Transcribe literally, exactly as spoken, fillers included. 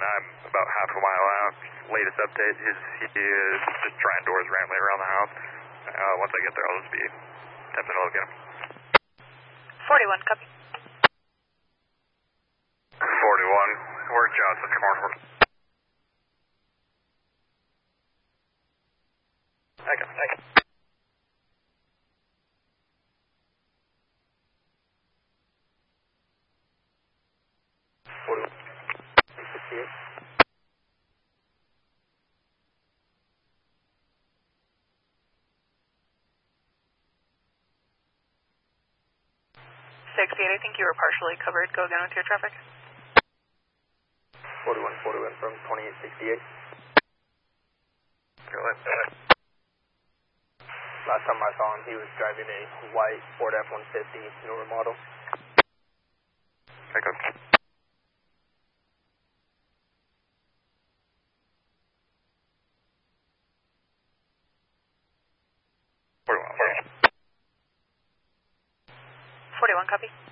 I'm about half a mile out. Latest update is he is just trying doors randomly around the house. Uh, once I get there, I'll just be attempting to look at him. forty-one, copy. forty-one, we're Johnson, Cornwall. Okay, okay. forty-one, sixty-eight. sixty-eight, I think you were partially covered. Go again with your traffic. forty-one, forty-one from twenty-eight sixty-eight. Go ahead, go ahead. Last time I saw him, he was driving a white Ford F one fifty, newer model. Echo. forty-one, forty-one. forty-one, copy.